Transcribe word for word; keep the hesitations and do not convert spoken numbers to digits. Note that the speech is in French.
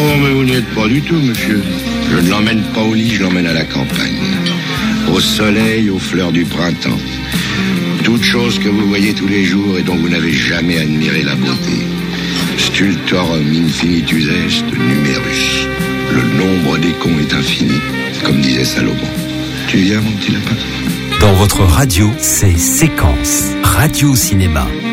Oh, mais vous n'y êtes pas du tout, monsieur. Je ne l'emmène pas au lit, je l'emmène à la campagne. Au soleil, aux fleurs du printemps. Toutes choses que vous voyez tous les jours et dont vous n'avez jamais admiré la beauté. Stultorum infinitus est numerus. Le nombre des cons est infini, comme disait Salomon. Tu viens, mon petit lapin ? Dans votre radio, c'est Séquence, Radio Cinéma.